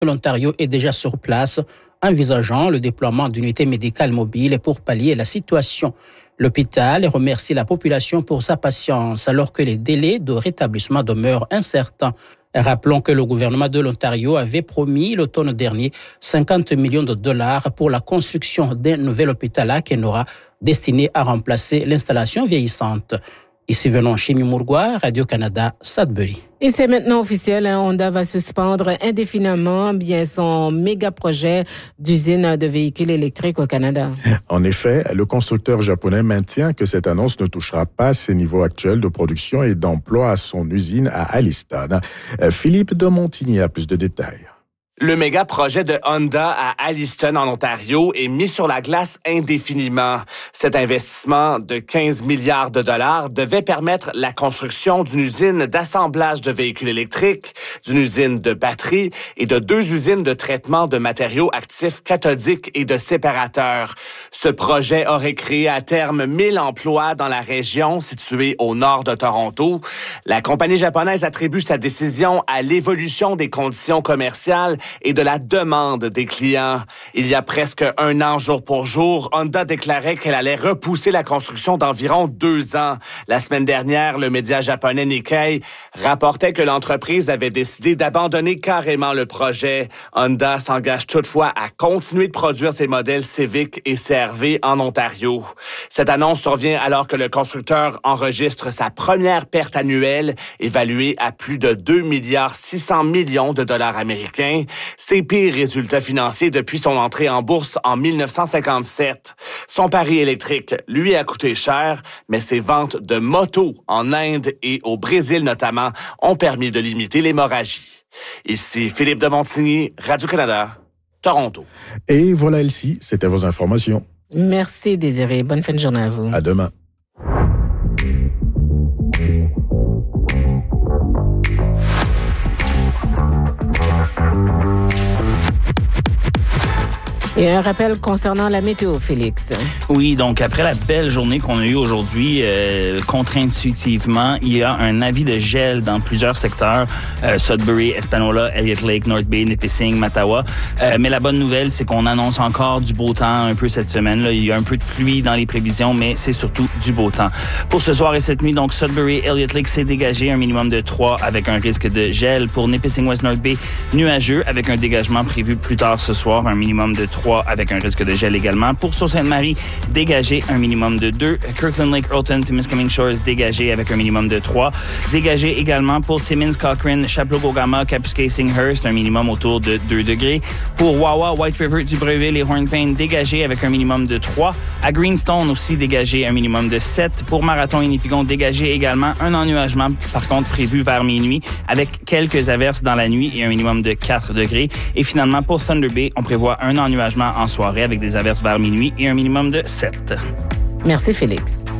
L'Ontario est déjà sur place, envisageant le déploiement d'unités médicales mobiles pour pallier la situation. L'hôpital remercie la population pour sa patience alors que les délais de rétablissement demeurent incertains. Rappelons que le gouvernement de l'Ontario avait promis l'automne dernier 50 millions de dollars pour la construction d'un nouvel hôpital à Kenora destiné à remplacer l'installation vieillissante. Ici venons chez Mimourgoua, Radio-Canada, Sudbury. Et c'est maintenant officiel, Honda va suspendre indéfiniment son méga projet d'usine de véhicules électriques au Canada. En effet, le constructeur japonais maintient que cette annonce ne touchera pas ses niveaux actuels de production et d'emploi à son usine à Alliston. Philippe de Montigny a plus de détails. Le méga projet de Honda à Alliston, en Ontario, est mis sur la glace indéfiniment. Cet investissement de 15 milliards de dollars devait permettre la construction d'une usine d'assemblage de véhicules électriques, d'une usine de batteries et de 2 usines de traitement de matériaux actifs cathodiques et de séparateurs. Ce projet aurait créé à terme 1000 emplois dans la région située au nord de Toronto. La compagnie japonaise attribue sa décision à l'évolution des conditions commerciales et de la demande des clients. Il y a presque 1 an, jour pour jour, Honda déclarait qu'elle allait repousser la construction d'environ 2 ans. La semaine dernière, le média japonais Nikkei rapportait que l'entreprise avait décidé d'abandonner carrément le projet. Honda s'engage toutefois à continuer de produire ses modèles Civic et CR-V en Ontario. Cette annonce survient alors que le constructeur enregistre sa première perte annuelle, évaluée à plus de 2,6 milliards de dollars américains. Ses pires résultats financiers depuis son entrée en bourse en 1957. Son pari électrique, lui, a coûté cher, mais ses ventes de motos en Inde et au Brésil notamment ont permis de limiter l'hémorragie. Ici Philippe de Montigny, Radio-Canada, Toronto. Et voilà, Elsie, c'était vos informations. Merci Désiré, bonne fin de journée à vous. À demain. Et un rappel concernant la météo, Félix. Oui, donc après la belle journée qu'on a eue aujourd'hui, contre-intuitivement, il y a un avis de gel dans plusieurs secteurs, Sudbury, Espanola, Elliott Lake, North Bay, Nipissing, Mattawa. Mais la bonne nouvelle, c'est qu'on annonce encore du beau temps un peu cette semaine. Là, il y a un peu de pluie dans les prévisions, mais c'est surtout du beau temps. Pour ce soir et cette nuit, donc Sudbury, Elliott Lake, c'est dégagé, un minimum de 3 avec un risque de gel. Pour Nipissing West North Bay, nuageux avec un dégagement prévu plus tard ce soir, un minimum de 3 avec un risque de gel également. Pour Sault-Sainte-Marie, dégagé, un minimum de 2. Kirkland Lake, Earlton, Timiskaming Shores, dégagé avec un minimum de 3. Dégagé également pour Timmins, Cochrane, Chapleau-Gogama, Kapuskasing-Hearst, un minimum autour de 2 degrés. Pour Wawa, White River, Dubreuil et Hornpain, dégagé avec un minimum de 3. À Greenstone aussi, dégagé, un minimum de 7. Pour Marathon et Nipigon, dégagé également, un ennuagement par contre prévu vers minuit avec quelques averses dans la nuit et un minimum de 4 degrés. Et finalement, pour Thunder Bay, on prévoit un ennuagement en soirée avec des averses vers minuit et un minimum de 7. Merci Félix.